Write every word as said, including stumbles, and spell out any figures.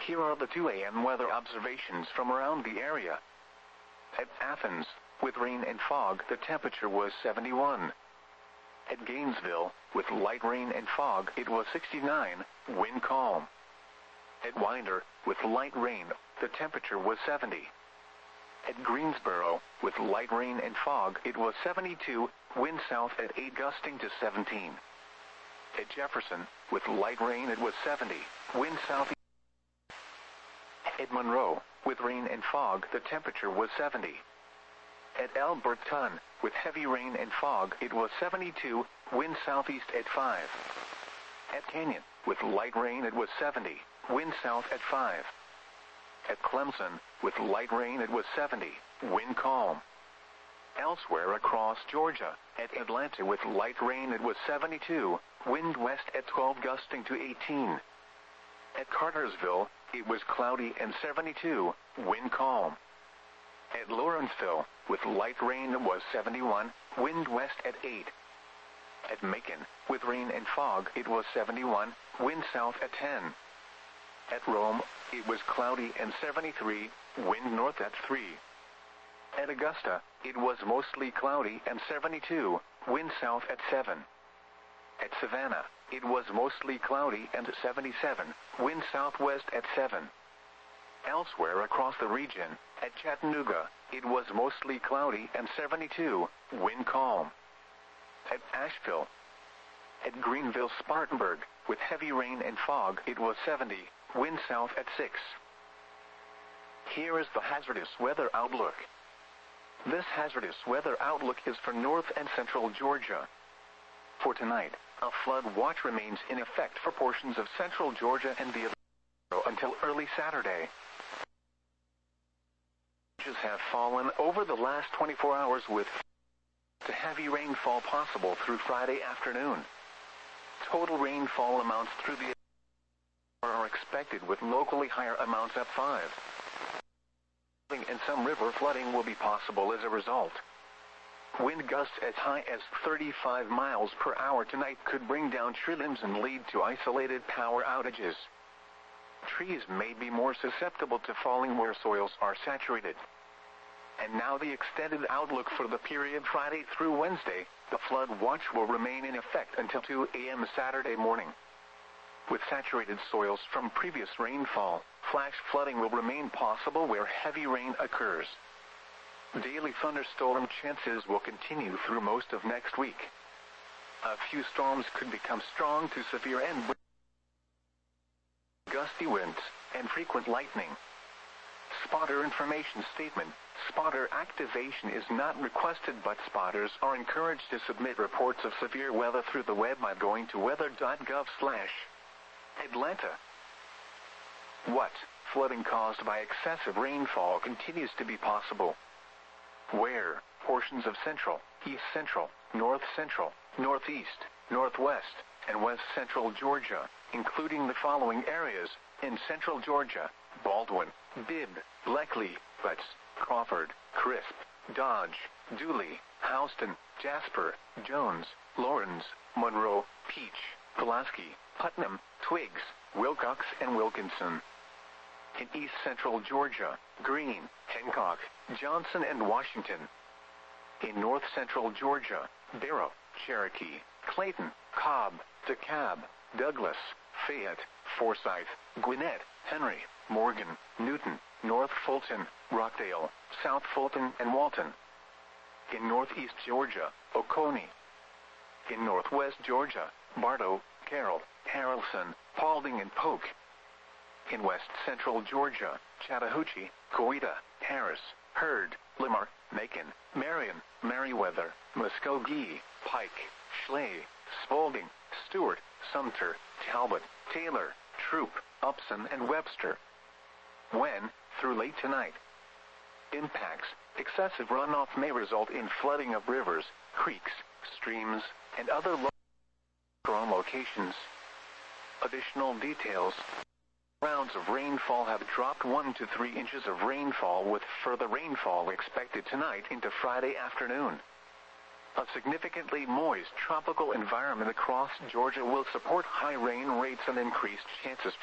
Here are the two A M weather observations from around the area. At Athens, with rain and fog, the temperature was seventy-one. At Gainesville, with light rain and fog, it was sixty-nine, wind calm. At Winder, with light rain, the temperature was seventy. At Greensboro, with light rain and fog, it was seventy-two, wind south at eight gusting to seventeen. At Jefferson, with light rain, it was seventy, wind south. At Monroe, with rain and fog, the temperature was seventy. At Alberton, with heavy rain and fog, it was seventy-two, wind southeast at five. At Canyon, with light rain, it was seventy, wind south at five. At Clemson, with light rain, it was seventy, wind calm. Elsewhere across Georgia, at Atlanta, with light rain, it was seventy-two, wind west at twelve gusting to eighteen. At Cartersville, it was cloudy and seventy-two, wind calm. At Lawrenceville, with light rain, it was seventy-one, wind west at eight. At Macon, with rain and fog, it was seventy-one, wind south at ten. At Rome, it was cloudy and seventy-three, wind north at three. At Augusta, it was mostly cloudy and seventy-two, wind south at seven. At Savannah, it was mostly cloudy and seventy-seven, wind southwest at seven. Elsewhere across the region, at Chattanooga, it was mostly cloudy and seventy-two, wind calm. At Asheville, at Greenville-Spartanburg, with heavy rain and fog, it was seventy, wind south at six. Here is the hazardous weather outlook. This hazardous weather outlook is for north and central Georgia. For tonight, a flood watch remains in effect for portions of central Georgia and the until early Saturday. Have fallen over the last twenty-four hours with heavy rainfall possible through Friday afternoon. Total rainfall amounts through the are expected with locally higher amounts at five. And some river flooding will be possible as a result. Wind gusts as high as thirty-five miles per hour tonight could bring down tree limbs and lead to isolated power outages. Trees may be more susceptible to falling where soils are saturated. And now the extended outlook for the period Friday through Wednesday. The flood watch will remain in effect until two A M Saturday morning. With saturated soils from previous rainfall, flash flooding will remain possible where heavy rain occurs. Daily thunderstorm chances will continue through most of next week. A few storms could become strong to severe and gusty winds and frequent lightning. Spotter information statement. Spotter activation is not requested, but spotters are encouraged to submit reports of severe weather through the web by going to weather dot gov slash Atlanta. What? Flooding caused by excessive rainfall continues to be possible. Where? Portions of central, east central, north central, northeast, northwest, and west central Georgia, including the following areas: in central Georgia, Baldwin, Bibb, Bleckley, Butts, Crawford, Crisp, Dodge, Dooley, Houston, Jasper, Jones, Lawrence, Monroe, Peach, Pulaski, Putnam, Twiggs, Wilcox, and Wilkinson. In east central Georgia, Greene, Hancock, Johnson, and Washington. In north central Georgia, Barrow, Cherokee, Clayton, Cobb, DeKalb, Douglas, Fayette, Forsyth, Gwinnett, Henry, Morgan, Newton, North Fulton, Rockdale, South Fulton, and Walton. In northeast Georgia, Oconee. In northwest Georgia, Bartow, Carroll, Haralson, Paulding, and Polk. In west central Georgia, Chattahoochee, Coweta, Harris, Hurd, Limar, Macon, Marion, Meriwether, Muskogee, Pike, Schley, Spalding, Stewart, Sumter, Talbot, Taylor, Troup, Upson, and Webster. When, through late tonight, impacts, excessive runoff may result in flooding of rivers, creeks, streams, and other low locations. Additional details. Rounds of rainfall have dropped one to three inches of rainfall, with further rainfall expected tonight into Friday afternoon. A significantly moist tropical environment across Georgia will support high rain rates and increased chances